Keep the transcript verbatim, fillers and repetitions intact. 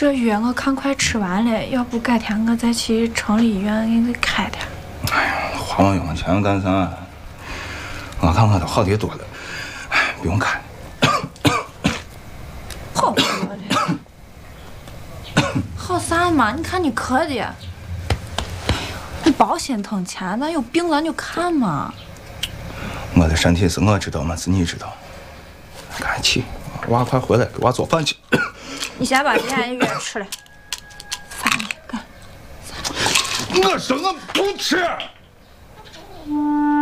这药我看快吃完了，要不改天我再去城里医院给你开点。 哎呀，花我用钱干啥？我看我都好的多了，哎，不用看。 好说的，好啥嘛？你看你咳的，哎呦，你保心疼钱，咱有病咱就看嘛。 我的身体是我知道吗？是你知道。赶紧去，娃快回来，给娃做饭去。 你先把今天的药吃了。烦了，干。 我说我不吃。